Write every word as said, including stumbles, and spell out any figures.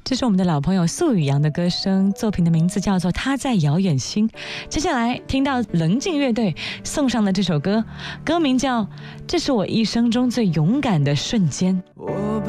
这是我们的老朋友素雨阳的歌声，作品的名字叫做《他在遥远心》。接下来听到棱镜乐队送上的这首歌，歌名叫《这是我一生中最勇敢的瞬间》。 我